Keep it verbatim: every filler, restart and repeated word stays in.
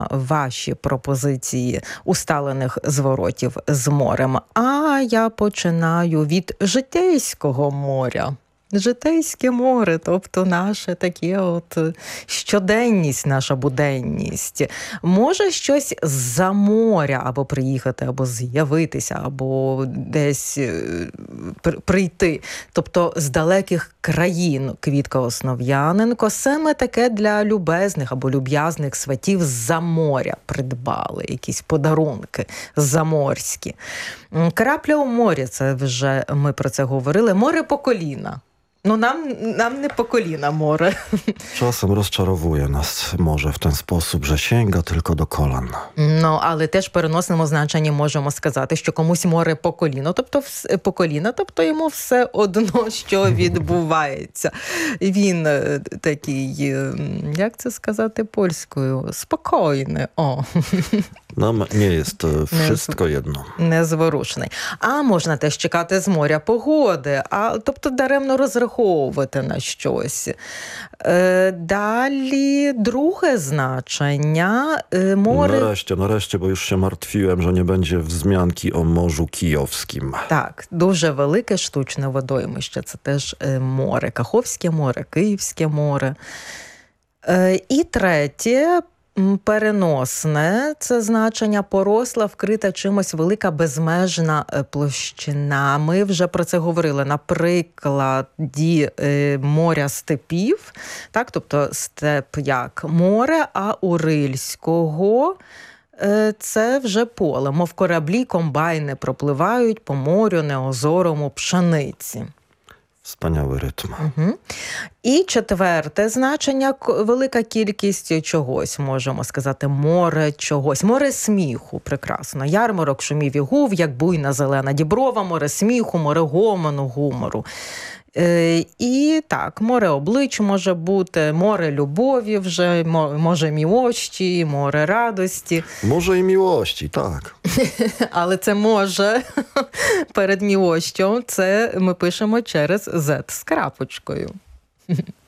ваші пропозиції усталених зворотів з морем. А я починаю від Житейського моря. Житейське море, тобто наше таке от щоденність, наша буденність. Може щось з-за моря або приїхати, або з'явитися, або десь прийти. Тобто з далеких країн. Квітка Основ'яненко саме таке для любезних або люб'язних сватів з-за моря придбали. Якісь подарунки заморські. Крапля у морі, це вже ми про це говорили. Море по коліна. No nam, nam nie po kolina more. Czasem rozczarowuje nas morze w ten sposób, że sięga tylko do kolan. Ну, але теж в переносному значенні можемо сказати, що комусь море по коліно, тобто по коліна, тобто йому все одно, що відбувається. Він такий, як це сказати польською, спокійний. О. Nam nie jest wszystko jedno. Незворушний. А можна теж чекати з моря погоди, а, тобто даремно розраховувати на щось. Е, далі друге значення. Е, море... Nareszcie, nareszcie, bo już się martwiłem, że nie będzie wzmianki o Morzu Kijowskim. Так, дуже велике штучне водоймище. Це теж е, море. Каховське море, Київське море. Е, і третє. Переносне – це значення поросла, вкрита чимось велика безмежна площина. Ми вже про це говорили на прикладі моря степів, так, тобто степ як море, а у Рильського це вже поле, мов кораблі, комбайни пропливають по морю неозорому пшениці. Wspaniały rytm. Угу. І четверте значення – велика кількість чогось, можемо сказати, море чогось. Море сміху, прекрасно. Ярмарок шумів і гув, як буйна зелена діброва, море сміху, море гомону, гумору. Е, і так, море облич може бути, море любові вже, може мілощі, море радості. Może i miłości, tak. Але це може перед мілощю, це ми пишемо через Z з крапочкою.